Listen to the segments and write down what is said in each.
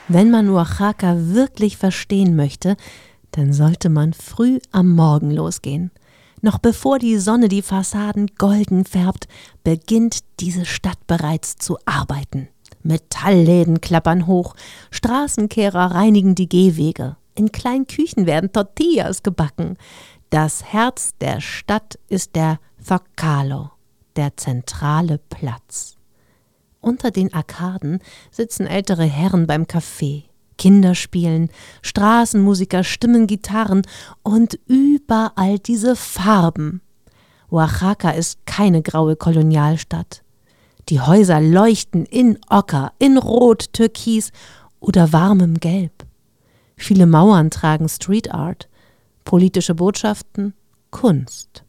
Wenn man Oaxaca wirklich verstehen möchte, dann sollte man früh am Morgen losgehen. Noch bevor die Sonne die Fassaden golden färbt, beginnt diese Stadt bereits zu arbeiten. Metallläden klappern hoch, Straßenkehrer reinigen die Gehwege. In kleinen Küchen werden Tortillas gebacken. Das Herz der Stadt ist der Zócalo, der zentrale Platz. Unter den Arkaden sitzen ältere Herren beim Kaffee. Kinder spielen, Straßenmusiker stimmen Gitarren und überall diese Farben. Oaxaca ist keine graue Kolonialstadt. Die Häuser leuchten in Ocker, in Rot, Türkis oder warmem Gelb. Viele Mauern tragen Street Art, politische Botschaften, Kunst.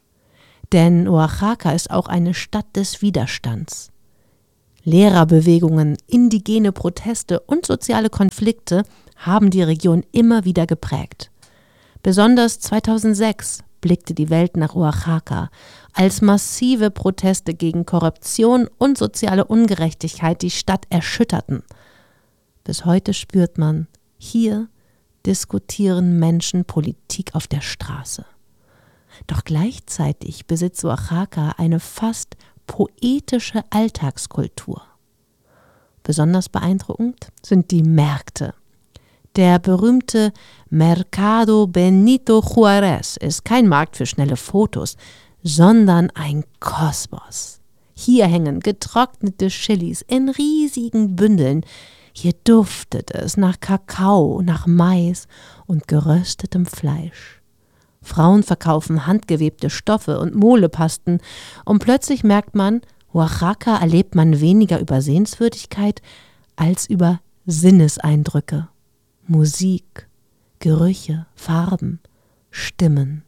Denn Oaxaca ist auch eine Stadt des Widerstands. Lehrerbewegungen, indigene Proteste und soziale Konflikte haben die Region immer wieder geprägt. Besonders 2006 blickte die Welt nach Oaxaca, als massive Proteste gegen Korruption und soziale Ungerechtigkeit die Stadt erschütterten. Bis heute spürt man, hier diskutieren Menschen Politik auf der Straße. Doch gleichzeitig besitzt Oaxaca eine fast poetische Alltagskultur. Besonders beeindruckend sind die Märkte. Der berühmte Mercado Benito Juárez ist kein Markt für schnelle Fotos, sondern ein Kosmos. Hier hängen getrocknete Chilis in riesigen Bündeln. Hier duftet es nach Kakao, nach Mais und geröstetem Fleisch. Frauen verkaufen handgewebte Stoffe und Molepasten und plötzlich merkt man, Oaxaca erlebt man weniger über Sehenswürdigkeit als über Sinneseindrücke. Musik, Gerüche, Farben, Stimmen.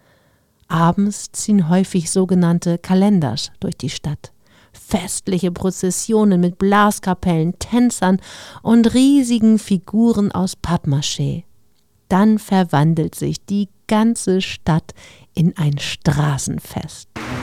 Abends ziehen häufig sogenannte Calendars durch die Stadt. Festliche Prozessionen mit Blaskapellen, Tänzern und riesigen Figuren aus Pappmaché. Dann verwandelt sich die ganze Stadt in ein Straßenfest.